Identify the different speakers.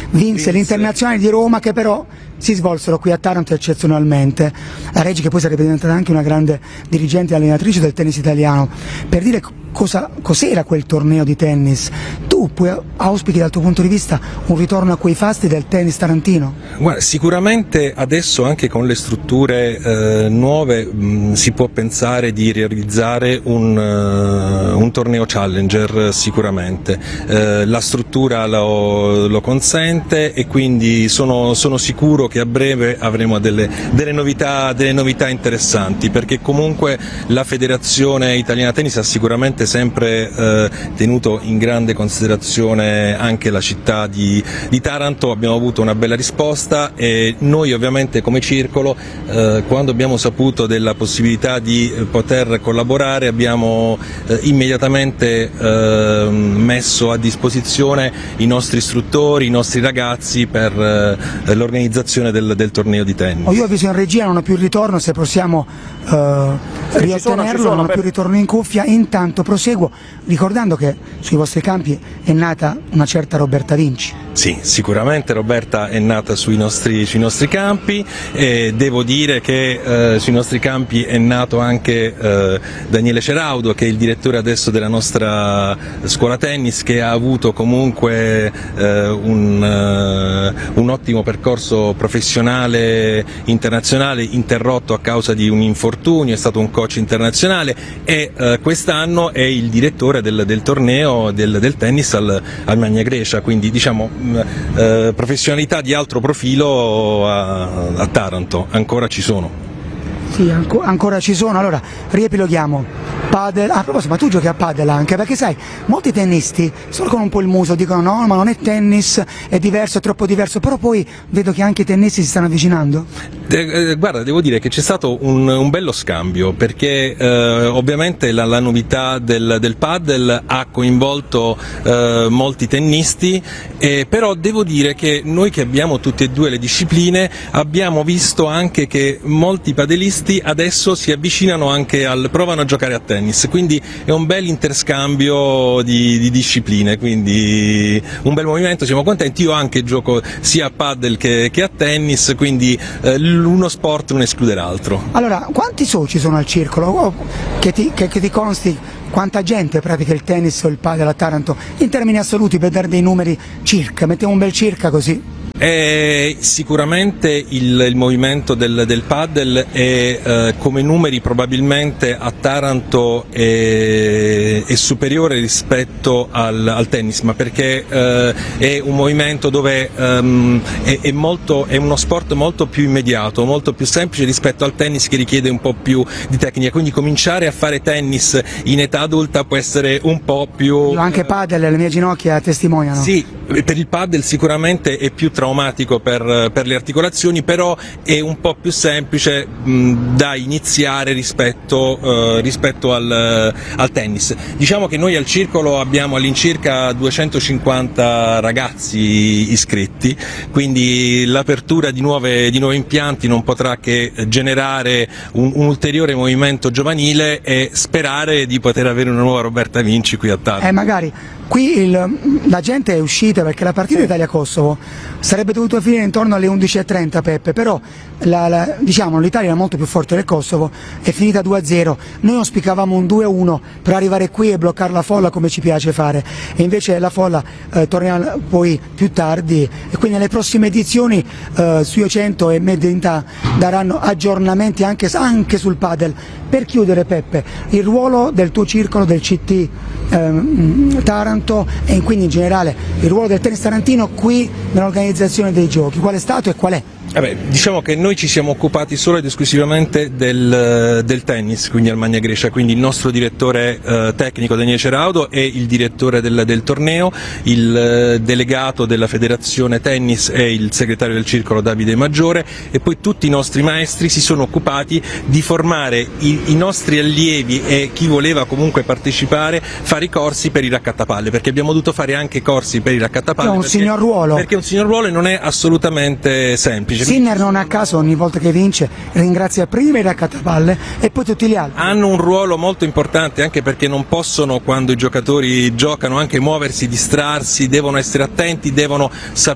Speaker 1: vinse l'Internazionale di Roma, che però si svolsero qui a Taranto eccezionalmente. La Reggi, che poi sarebbe diventata anche una grande dirigente e allenatrice del tennis italiano. Per dire cos'era quel torneo di tennis, tu auspichi dal tuo punto di vista un ritorno a quei fasti del tennis tarantino?
Speaker 2: Guarda, sicuramente adesso anche con le strutture nuove si può pensare di realizzare un torneo challenger sicuramente. La struttura lo consente e quindi sono sicuro che a breve avremo delle novità interessanti, perché comunque la Federazione Italiana Tennis ha sicuramente sempre tenuto in grande considerazione anche la città di Taranto. Abbiamo avuto una bella risposta e noi ovviamente come circolo, quando abbiamo saputo della possibilità di poter collaborare, abbiamo immediatamente messo a disposizione i nostri istruttori, i nostri ragazzi per l'organizzazione del torneo di tennis.
Speaker 1: Io ho visto in regia, non ho più il ritorno, se possiamo riottenerlo, non ho più il ritorno in cuffia. Intanto proseguo ricordando che sui vostri campi è nata una certa Roberta Vinci.
Speaker 2: Sì, sicuramente Roberta è nata sui nostri campi e devo dire che sui nostri campi è nato anche Daniele Ceraudo, che è il direttore adesso della nostra scuola tennis, che ha avuto comunque un ottimo percorso professionale internazionale, interrotto a causa di un infortunio, è stato un coach internazionale e quest'anno è il direttore del torneo del tennis al Magna Grecia, quindi diciamo professionalità di altro profilo a Taranto ancora ci sono.
Speaker 1: Sì, ancora ci sono. Allora, riepiloghiamo. Padel. A proposito, ma tu giochi a padel anche? Perché sai, molti tennisti solcano un po' il muso, dicono no, ma non è tennis, è diverso, è troppo diverso, però poi vedo che anche i tennisti si stanno avvicinando.
Speaker 2: Guarda, devo dire che c'è stato un bello scambio, perché ovviamente la novità del padel ha coinvolto molti tennisti, però devo dire che noi che abbiamo tutte e due le discipline abbiamo visto anche che molti padelisti adesso si avvicinano anche provano a giocare a tennis, quindi è un bel interscambio di discipline, quindi un bel movimento, siamo contenti. Io anche gioco sia a padel che a tennis, quindi uno sport non esclude l'altro.
Speaker 1: Allora, quanti soci sono al circolo? Che ti consti quanta gente pratica il tennis o il padel a Taranto? In termini assoluti, per dare dei numeri circa, mettiamo un bel circa così.
Speaker 2: Sicuramente il movimento del padel è come numeri probabilmente a Taranto è superiore rispetto al tennis, ma perché è un movimento dove è uno sport molto più immediato, molto più semplice rispetto al tennis, che richiede un po' più di tecnica, quindi cominciare a fare tennis in età adulta può essere un po' più...
Speaker 1: Io anche padel, le mie ginocchia testimoniano.
Speaker 2: Sì, per il padel sicuramente è più traumatico per le articolazioni, però è un po' più semplice da iniziare rispetto al tennis. Diciamo che noi al circolo abbiamo all'incirca 250 ragazzi iscritti, quindi l'apertura di nuovi impianti non potrà che generare un ulteriore movimento giovanile e sperare di poter avere una nuova Roberta Vinci qui a Taranto.
Speaker 1: Magari. Qui la gente è uscita perché la partita Italia-Kosovo sarebbe dovuta finire intorno alle 11:30, Peppe, però diciamo l'Italia era molto più forte del Kosovo, è finita 2-0, noi auspicavamo un 2-1 per arrivare qui e bloccare la folla come ci piace fare, e invece la folla tornerà poi più tardi, e quindi nelle prossime edizioni Studio 100 e Medinta daranno aggiornamenti anche sul padel. Per chiudere, Peppe, il ruolo del tuo circolo, del CT Taranto, e quindi in generale il ruolo del tennis tarantino qui nell'organizzazione dei giochi, qual è stato e qual è?
Speaker 2: Diciamo che noi ci siamo occupati solo ed esclusivamente del tennis, quindi al Magna Grecia, quindi il nostro direttore tecnico Daniele Ceraudo è il direttore del torneo, il delegato della federazione tennis è il segretario del circolo Davide Maggiore, e poi tutti i nostri maestri si sono occupati di formare i nostri allievi e chi voleva comunque partecipare, fare i corsi per i raccattapalle, perché abbiamo dovuto fare anche corsi per i raccattapalle.
Speaker 1: È un signor ruolo.
Speaker 2: Perché è un signor ruolo e non è assolutamente semplice.
Speaker 1: Sinner non a caso ogni volta che vince ringrazia prima i raccattapalle e poi tutti gli altri.
Speaker 2: Hanno un ruolo molto importante, anche perché non possono, quando i giocatori giocano, anche muoversi, distrarsi, devono essere attenti, devono sapere